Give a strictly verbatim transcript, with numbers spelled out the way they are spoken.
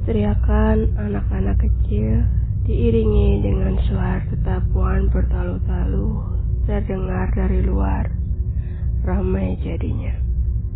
Teriakan anak-anak kecil diiringi dengan suara tetapuan bertalu-talu terdengar dari luar. Ramai jadinya.